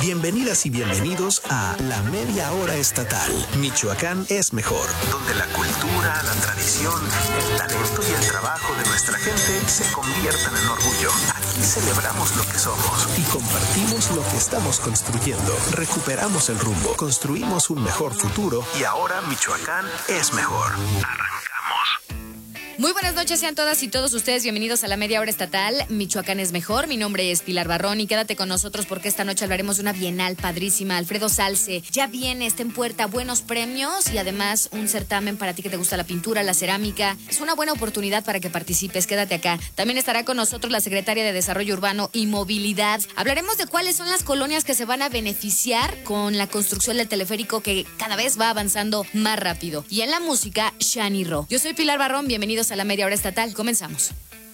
Bienvenidas y bienvenidos a La Media Hora Estatal. Michoacán es mejor, donde la cultura, la tradición, el talento y el trabajo de nuestra gente se convierten en orgullo. Aquí celebramos lo que somos y compartimos lo que estamos construyendo. Recuperamos el rumbo, construimos un mejor futuro y ahora Michoacán es mejor. Arrancamos. Muy buenas noches, sean todas y todos ustedes bienvenidos a La Media Hora Estatal. Michoacán es mejor. Mi nombre es Pilar Barrón y quédate con nosotros porque esta noche hablaremos de una bienal padrísima. Alfredo Zalce ya viene, está en puerta, buenos premios y además un certamen para ti que te gusta la pintura, la cerámica. Es una buena oportunidad para que participes, quédate acá. También estará con nosotros la secretaria de Desarrollo Urbano y Movilidad. Hablaremos de cuáles son las colonias que se van a beneficiar con la construcción del teleférico que cada vez va avanzando más rápido. Y en la música, Shani Ro. Yo soy Pilar Barrón, bienvenidos a La Media Hora Estatal. Comenzamos.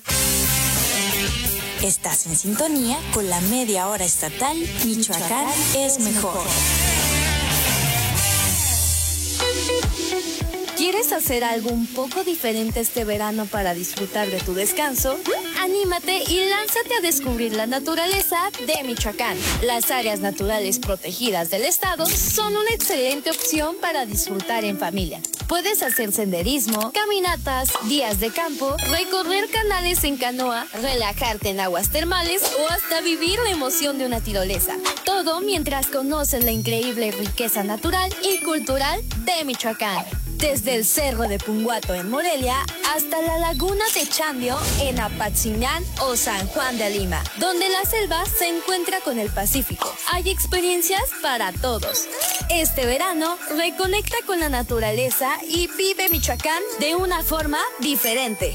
Estás en sintonía con La Media Hora Estatal. Michoacán es mejor. ¿Quieres hacer algo un poco diferente este verano para disfrutar de tu descanso? Anímate y lánzate a descubrir la naturaleza de Michoacán. Las áreas naturales protegidas del estado son una excelente opción para disfrutar en familia. Puedes hacer senderismo, caminatas, días de campo, recorrer canales en canoa, relajarte en aguas termales o hasta vivir la emoción de una tirolesa. Todo mientras conoces la increíble riqueza natural y cultural de Michoacán. Desde el Cerro de Punguato en Morelia hasta la Laguna de Chambio en Apatzingán o San Juan de Lima, donde la selva se encuentra con el Pacífico. Hay experiencias para todos. Este verano, reconecta con la naturaleza y vive Michoacán de una forma diferente.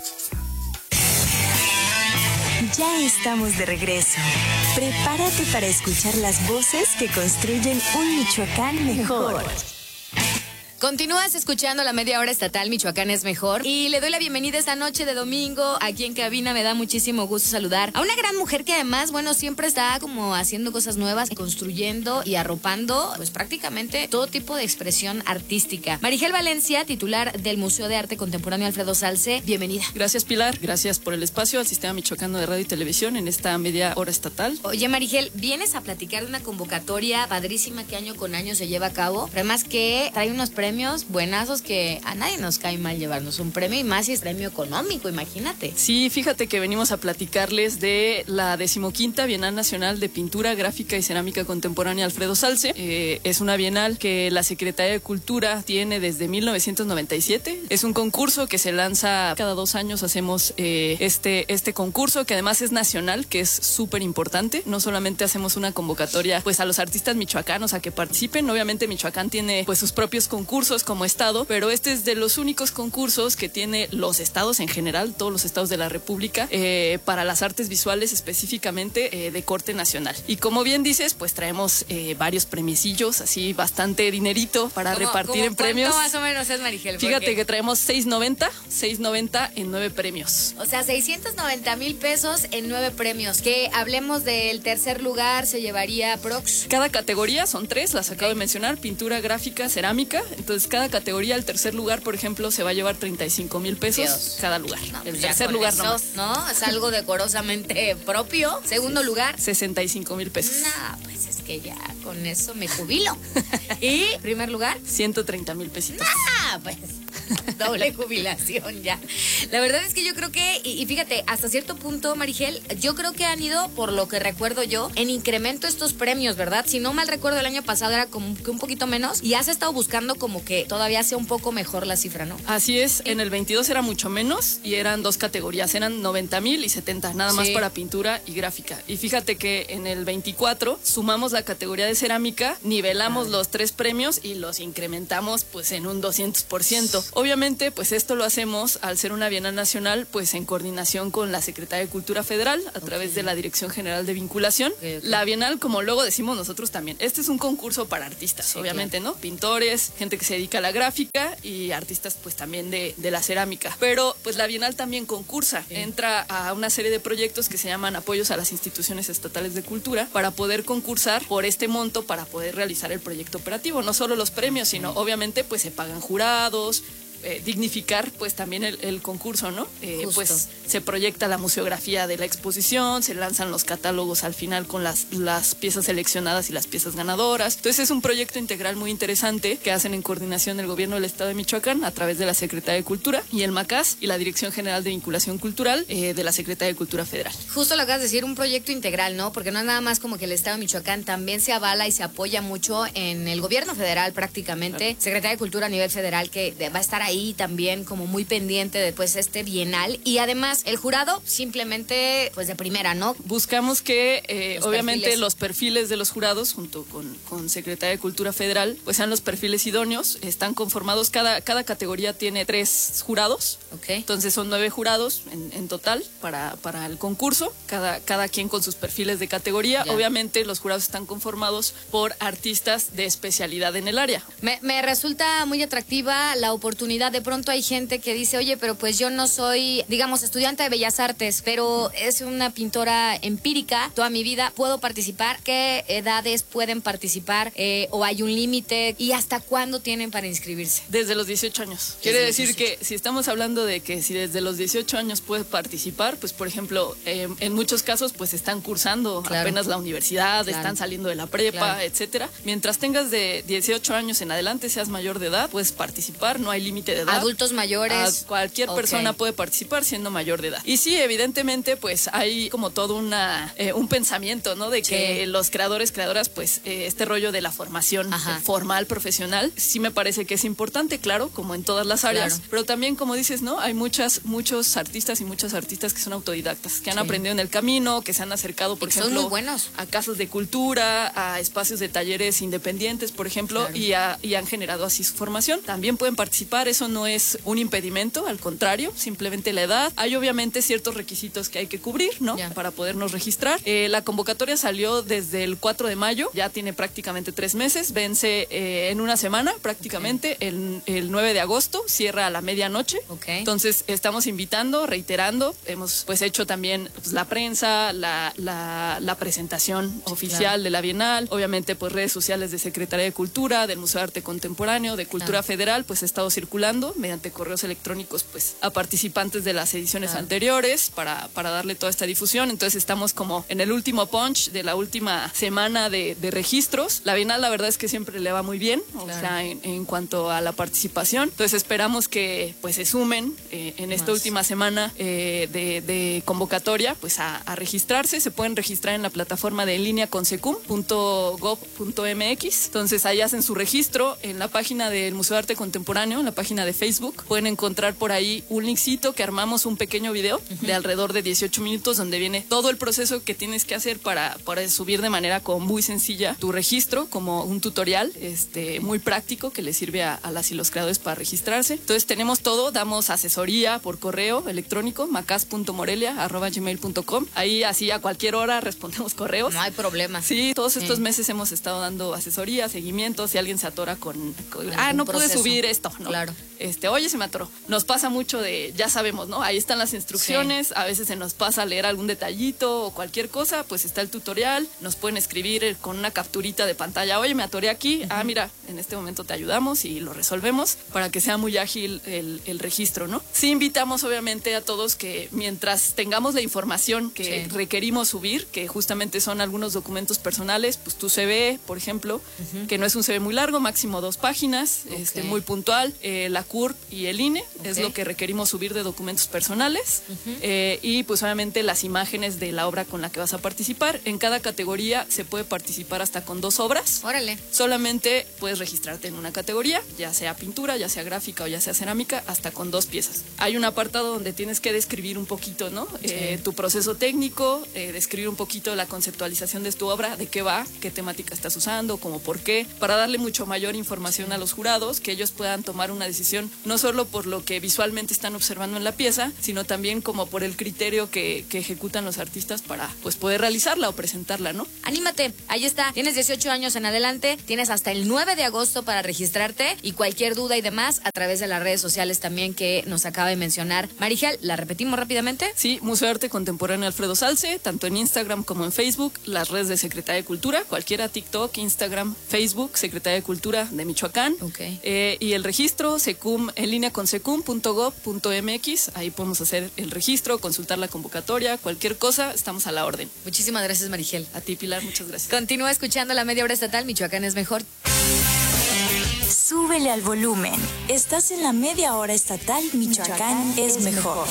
Ya estamos de regreso. Prepárate para escuchar las voces que construyen un Michoacán mejor. Continúas escuchando La Media Hora Estatal, Michoacán es mejor. Y le doy la bienvenida esta noche de domingo aquí en cabina. Me da muchísimo gusto saludar a una gran mujer que además, bueno, siempre está como haciendo cosas nuevas, construyendo y arropando, pues prácticamente todo tipo de expresión artística. Marigel Valencia, titular del Museo de Arte Contemporáneo Alfredo Zalce, bienvenida. Gracias, Pilar. Gracias por el espacio al Sistema Michoacano de Radio y Televisión en esta Media Hora Estatal. Oye, Marigel, vienes a platicar de una convocatoria padrísima que año con año se lleva a cabo. Además que trae unos premios buenazos que a nadie nos cae mal llevarnos un premio y más si es premio económico, imagínate. Sí, fíjate que venimos a platicarles de la 15ª Bienal Nacional de Pintura, Gráfica y Cerámica Contemporánea Alfredo Zalce. Es una bienal que la Secretaría de Cultura tiene desde 1997. Es un concurso que se lanza cada 2 años. Hacemos este concurso que además es nacional, que es súper importante. No solamente hacemos una convocatoria pues a los artistas michoacanos a que participen. Obviamente Michoacán tiene pues sus propios concursos como estado, pero este es de los únicos concursos que tiene los estados en general, todos los estados de la República, para las artes visuales específicamente de corte nacional. Y como bien dices, pues traemos varios premiecillos, así bastante dinerito para repartir en premios. ¿Cuánto más o menos es, Marigel? Fíjate que traemos 690 en 9 premios. O sea, 690,000 pesos en 9 premios. Que hablemos del tercer lugar, se llevaría Prox. Cada categoría son 3, las acabo de mencionar: pintura, gráfica, cerámica. Entonces, cada categoría, el tercer lugar, por ejemplo, se va a llevar 35,000 pesos Dios. Cada lugar. No, el pues tercer lugar eso, ¿no? Es algo decorosamente propio. Segundo lugar, 65,000 pesos. No, pues es que ya con eso me jubilo. ¿Y primer lugar? 130,000 pesitos. Pues doble jubilación ya. La verdad es que yo creo que, y fíjate, hasta cierto punto, Marigel, yo creo que han ido, por lo que recuerdo yo, en incremento estos premios, ¿verdad? Si no mal recuerdo, el año pasado era como que un poquito menos y has estado buscando como que todavía sea un poco mejor la cifra, ¿no? Así es, en el 22 era mucho menos y eran 2 categorías, eran 90,000 y 70, nada más para pintura y gráfica. Y fíjate que en el 24 sumamos la categoría de cerámica, nivelamos los 3 premios y los incrementamos pues en un 200%. Obviamente, pues esto lo hacemos al ser una bienal nacional, pues en coordinación con la Secretaría de Cultura Federal a través de la Dirección General de Vinculación. La bienal, como luego decimos nosotros también, este es un concurso para artistas, obviamente, claro, ¿no? Pintores, gente que se dedica a la gráfica y artistas pues también de la cerámica. Pero pues la bienal también concursa, entra a una serie de proyectos que se llaman apoyos a las instituciones estatales de cultura para poder concursar por este monto para poder realizar el proyecto operativo. No solo los premios, sino obviamente pues se pagan jurados, dignificar pues también el concurso, ¿no? Pues se proyecta la museografía de la exposición, se lanzan los catálogos al final con las piezas seleccionadas y las piezas ganadoras. Entonces es un proyecto integral muy interesante que hacen en coordinación el gobierno del estado de Michoacán a través de la Secretaría de Cultura y el MACAS y la Dirección General de Vinculación Cultural de la Secretaría de Cultura Federal. Justo lo acabas de decir, un proyecto integral, ¿no? Porque no es nada más como que el estado de Michoacán también se avala y se apoya mucho en el gobierno federal prácticamente, claro. Secretaría de Cultura a nivel federal que va a estar ahí también como muy pendiente de pues este bienal, y además el jurado simplemente pues de primera, ¿no? Buscamos que obviamente los perfiles de los jurados junto con Secretaría de Cultura Federal pues sean los perfiles idóneos. Están conformados, cada categoría tiene 3 jurados, okay. Entonces son 9 jurados en total para el concurso, cada quien con sus perfiles de categoría. Ya. Obviamente los jurados están conformados por artistas de especialidad en el área. Me resulta muy atractiva la oportunidad. De pronto hay gente que dice, oye, pero pues yo no soy, digamos, estudiante de Bellas Artes, pero es una pintora empírica toda mi vida, ¿puedo participar? ¿Qué edades pueden participar? ¿O hay un límite? ¿Y hasta cuándo tienen para inscribirse? Desde los 18 años. Quiere decir que si estamos hablando de que si desde los 18 años puedes participar, pues por ejemplo, en muchos casos pues están cursando apenas la universidad, están saliendo de la prepa, etcétera. Mientras tengas de 18 años en adelante, seas mayor de edad, puedes participar, no hay límite de edad. Adultos mayores. Cualquier persona puede participar siendo mayor de edad. Y sí, evidentemente, pues hay como todo un pensamiento, ¿no? De que los creadoras, pues este rollo de la formación formal, profesional, sí me parece que es importante, claro, como en todas las áreas, pero también, como dices, ¿no? Hay muchos artistas y muchas artistas que son autodidactas, que han aprendido en el camino, que se han acercado, por ejemplo, son muy buenos. A casas de cultura, a espacios de talleres independientes, por ejemplo, y han generado así su formación. También pueden participar, eso no es un impedimento, al contrario, simplemente la edad. Hay obviamente ciertos requisitos que hay que cubrir, ¿no? Para podernos registrar. La convocatoria salió desde el 4 de mayo, ya tiene prácticamente 3 meses, vence en una semana prácticamente, el 9 de agosto, cierra a la medianoche. Entonces estamos invitando, reiterando, hemos pues hecho también pues, la prensa, la presentación oficial de la Bienal, obviamente pues redes sociales de Secretaría de Cultura, del Museo de Arte Contemporáneo, de Cultura Federal, pues he estado circulando mediante correos electrónicos pues a participantes de las ediciones anteriores para darle toda esta difusión. Entonces estamos como en el último punch de la última semana de registros. La Bienal la verdad es que siempre le va muy bien, o sea, en cuanto a la participación. Entonces esperamos que pues se sumen en esta última semana de convocatoria pues a registrarse. Se pueden registrar en la plataforma de en línea consecum.gov.mx. Entonces ahí hacen su registro en la página del Museo de Arte Contemporáneo, en la página de Facebook. Pueden encontrar por ahí un linkcito que armamos un pequeño video de alrededor de 18 minutos donde viene todo el proceso que tienes que hacer para subir de manera como muy sencilla tu registro, como un tutorial muy práctico que les sirve a las y los creadores para registrarse. Entonces tenemos todo, damos asesoría por correo electrónico macas.morelia@gmail.com. Ahí así a cualquier hora respondemos correos. No hay problema. Sí, todos estos meses hemos estado dando asesoría, seguimiento, si alguien se atora con no pude subir esto, ¿no? Claro. Oye, se me atoró. Nos pasa mucho ya sabemos, ¿no? Ahí están las instrucciones, a veces se nos pasa a leer algún detallito o cualquier cosa, pues está el tutorial, nos pueden escribir con una capturita de pantalla, oye, me atoré aquí, mira, en este momento te ayudamos y lo resolvemos para que sea muy ágil el registro, ¿no? Sí invitamos obviamente a todos que mientras tengamos la información que requerimos subir, que justamente son algunos documentos personales, pues tu CV, por ejemplo, que no es un CV muy largo, máximo 2 páginas, muy puntual, la CURP y el INE, es lo que requerimos subir de documentos personales, y pues obviamente las imágenes de la obra con la que vas a participar. En cada categoría se puede participar hasta con 2 obras. Órale. Solamente puedes registrarte en una categoría, ya sea pintura, ya sea gráfica o ya sea cerámica, hasta con 2 piezas. Hay un apartado donde tienes que describir un poquito, ¿no? Tu proceso técnico, describir un poquito la conceptualización de tu obra, de qué va, qué temática estás usando, como por qué, para darle mucho mayor información a los jurados, que ellos puedan tomar una decisión no solo por lo que visualmente están observando en la pieza, sino también como por el criterio que ejecutan los artistas para pues poder realizarla o presentarla, ¿no? Anímate, ahí está, tienes 18 años en adelante, tienes hasta el 9 de agosto para registrarte, y cualquier duda y demás a través de las redes sociales también que nos acaba de mencionar Marigel. ¿La repetimos rápidamente? Sí, Museo de Arte Contemporáneo Alfredo Salce, tanto en Instagram como en Facebook, las redes de Secretaría de Cultura, cualquiera, TikTok, Instagram, Facebook, Secretaría de Cultura de Michoacán. Y el registro se secum, en línea con secum.gov.mx. Ahí podemos hacer el registro, consultar la convocatoria, cualquier cosa, estamos a la orden. Muchísimas gracias, Marigel. A ti, Pilar, muchas gracias. Continúa escuchando la media hora estatal. Michoacán es mejor. Súbele al volumen. Estás en la media hora estatal. Michoacán es mejor.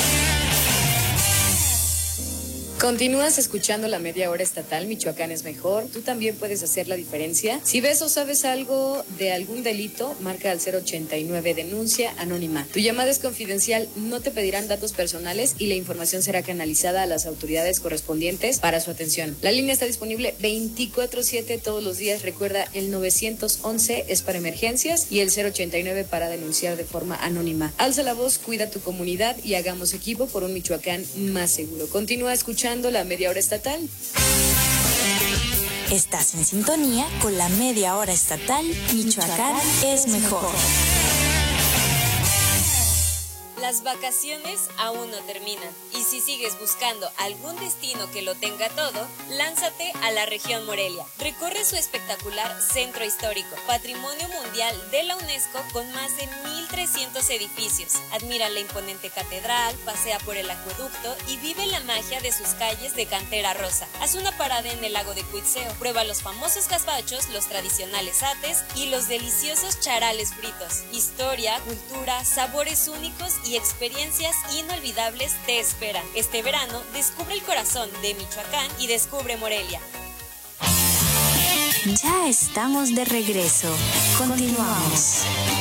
Continúas escuchando la media hora estatal. Michoacán es mejor. Tú también puedes hacer la diferencia. Si ves o sabes algo de algún delito, marca al 089, denuncia anónima. Tu llamada es confidencial, no te pedirán datos personales y la información será canalizada a las autoridades correspondientes para su atención. La línea está disponible 24/7 todos los días. Recuerda, el 911 es para emergencias y el 089 para denunciar de forma anónima. Alza la voz, cuida tu comunidad y hagamos equipo por un Michoacán más seguro. Continúa escuchando la media hora estatal. Estás en sintonía con la media hora estatal. Michoacán es mejor. Las vacaciones aún no terminan y si sigues buscando algún destino que lo tenga todo, lánzate a la región Morelia. Recorre su espectacular centro histórico, patrimonio mundial de la UNESCO con más de 1,300 edificios. Admira la imponente catedral, pasea por el acueducto y vive la magia de sus calles de cantera rosa. Haz una parada en el lago de Cuitzeo, prueba los famosos gazpachos, los tradicionales ates y los deliciosos charales fritos. Historia, cultura, sabores únicos y experiencias inolvidables te esperan. Este verano descubre el corazón de Michoacán y descubre Morelia. Ya estamos de regreso. Continuamos.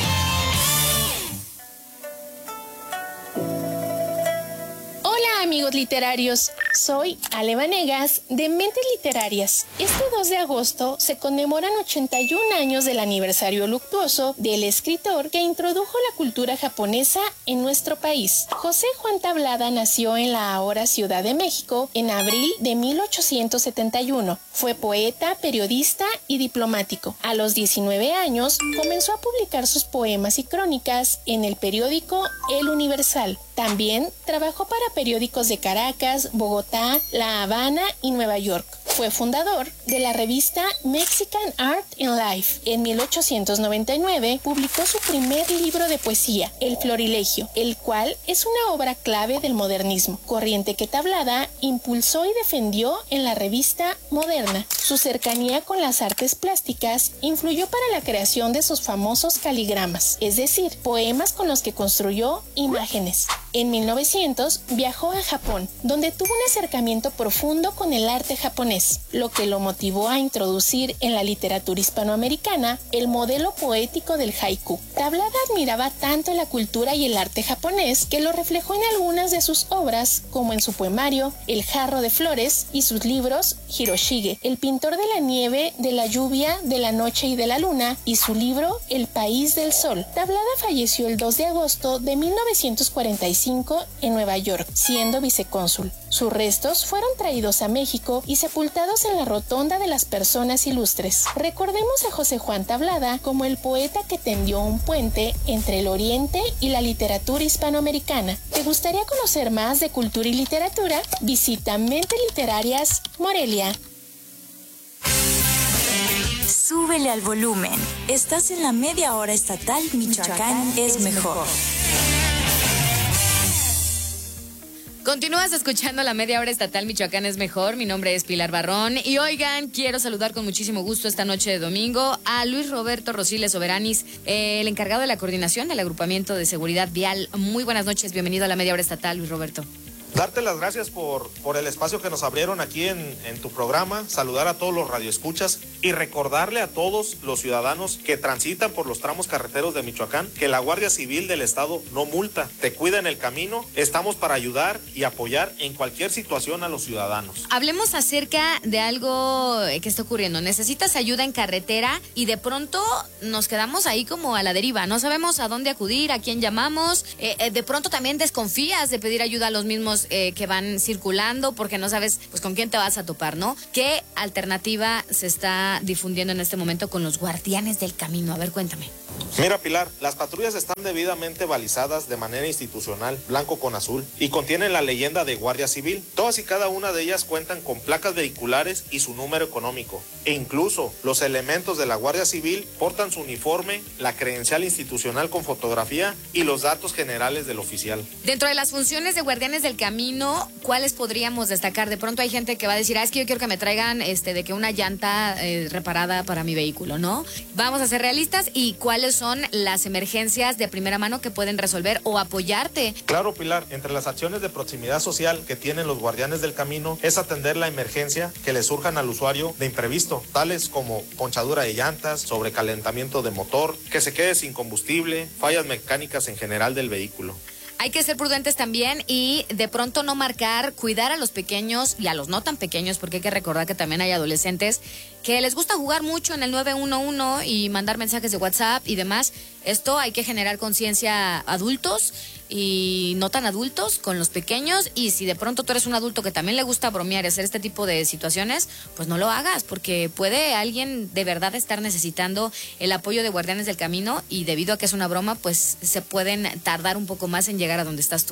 Hola amigos literarios, soy Ale Vanegas de Mentes Literarias. Este 2 de agosto se conmemoran 81 años del aniversario luctuoso del escritor que introdujo la cultura japonesa en nuestro país. José Juan Tablada nació en la ahora Ciudad de México en abril de 1871. Fue poeta, periodista y diplomático. A los 19 años comenzó a publicar sus poemas y crónicas en el periódico El Universal. También trabajó para periódicos de Caracas, Bogotá, La Habana y Nueva York. Fue fundador de la revista Mexican Art and Life. En 1899 publicó su primer libro de poesía, El Florilegio, el cual es una obra clave del modernismo, corriente que Tablada impulsó y defendió en la revista Moderna. Su cercanía con las artes plásticas influyó para la creación de sus famosos caligramas, es decir, poemas con los que construyó imágenes. En 1900 viajó a Japón, donde tuvo un acercamiento profundo con el arte japonés, lo que lo motivó a introducir en la literatura hispanoamericana el modelo poético del haiku. Tablada admiraba tanto la cultura y el arte japonés que lo reflejó en algunas de sus obras, como en su poemario El jarro de flores y sus libros Hiroshige, El pintor de la nieve, de la lluvia, de la noche y de la luna, y su libro El país del sol. Tablada falleció el 2 de agosto de 1945 en Nueva York, siendo vicecónsul. Sus restos fueron traídos a México y sepultados en la Rotonda de las Personas Ilustres. Recordemos a José Juan Tablada como el poeta que tendió un puente entre el Oriente y la literatura hispanoamericana. ¿Te gustaría conocer más de cultura y literatura? Visita Mentes Literarias, Morelia. Súbele al volumen. Estás en la media hora estatal. Michoacán es mejor. Continúas escuchando la media hora estatal. Michoacán es mejor. Mi nombre es Pilar Barrón. Y oigan, quiero saludar con muchísimo gusto esta noche de domingo a Luis Roberto Rosiles Soberanis, el encargado de la coordinación del agrupamiento de seguridad vial. Muy buenas noches, bienvenido a la media hora estatal, Luis Roberto. Darte las gracias por el espacio que nos abrieron aquí en tu programa, saludar a todos los radioescuchas y recordarle a todos los ciudadanos que transitan por los tramos carreteros de Michoacán que la Guardia Civil del Estado no multa, te cuida en el camino, estamos para ayudar y apoyar en cualquier situación a los ciudadanos. Hablemos acerca de algo que está ocurriendo. Necesitas ayuda en carretera y de pronto nos quedamos ahí como a la deriva, no sabemos a dónde acudir, a quién llamamos, de pronto también desconfías de pedir ayuda a los mismos que van circulando porque no sabes pues con quién te vas a topar, ¿no? ¿Qué alternativa se está difundiendo en este momento con los guardianes del camino? A ver, cuéntame. Mira, Pilar, las patrullas están debidamente balizadas de manera institucional, blanco con azul, y contienen la leyenda de Guardia Civil. Todas y cada una de ellas cuentan con placas vehiculares y su número económico. E incluso los elementos de la Guardia Civil portan su uniforme, la credencial institucional con fotografía y los datos generales del oficial. Dentro de las funciones de Guardianes del Camino, ¿cuáles podríamos destacar? De pronto hay gente que va a decir, es que yo quiero que me traigan de que una llanta reparada para mi vehículo, ¿no? Vamos a ser realistas y cuáles son las emergencias de primera mano que pueden resolver o apoyarte. Claro, Pilar, entre las acciones de proximidad social que tienen los Guardianes del Camino es atender la emergencia que le surjan al usuario de imprevisto, tales como ponchadura de llantas, sobrecalentamiento de motor, que se quede sin combustible, fallas mecánicas en general del vehículo. Hay que ser prudentes también y de pronto no marcar, cuidar a los pequeños y a los no tan pequeños, porque hay que recordar que también hay adolescentes que les gusta jugar mucho en el 911 y mandar mensajes de WhatsApp y demás. Esto hay que generar conciencia adultos y no tan adultos con los pequeños, y si de pronto tú eres un adulto que también le gusta bromear y hacer este tipo de situaciones, pues no lo hagas, porque puede alguien de verdad estar necesitando el apoyo de Guardianes del Camino y debido a que es una broma, pues se pueden tardar un poco más en llegar a donde estás tú.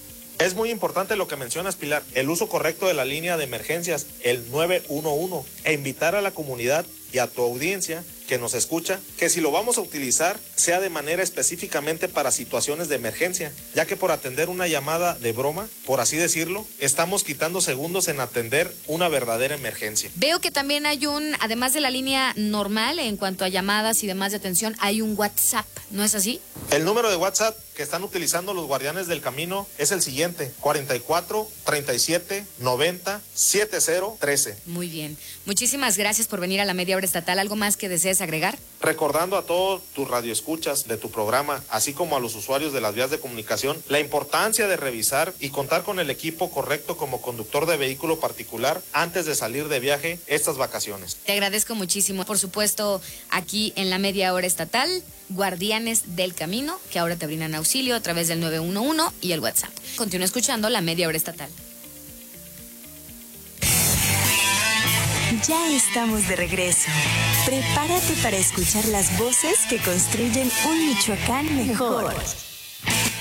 Es muy importante lo que mencionas, Pilar, el uso correcto de la línea de emergencias, el 911, e invitar a la comunidad y a tu audiencia que nos escucha, que si lo vamos a utilizar, sea de manera específicamente para situaciones de emergencia, ya que por atender una llamada de broma, por así decirlo, estamos quitando segundos en atender una verdadera emergencia. Veo que también hay además de la línea normal, en cuanto a llamadas y demás de atención, hay un WhatsApp, ¿no es así? El número de WhatsApp que están utilizando los Guardianes del Camino es el siguiente: 44 37 90 70 13. Muy bien. Muchísimas gracias por venir a la Media Hora Estatal. ¿Algo más que desees agregar? Recordando a todos tus radioescuchas de tu programa, así como a los usuarios de las vías de comunicación, la importancia de revisar y contar con el equipo correcto como conductor de vehículo particular antes de salir de viaje estas vacaciones. Te agradezco muchísimo. Por supuesto, aquí en la Media Hora Estatal, Guardianes del Camino, que ahora te brindan auxilio a través del 911 y el WhatsApp. Continúa escuchando la Media Hora Estatal. Ya estamos de regreso. Prepárate para escuchar las voces que construyen un Michoacán mejor.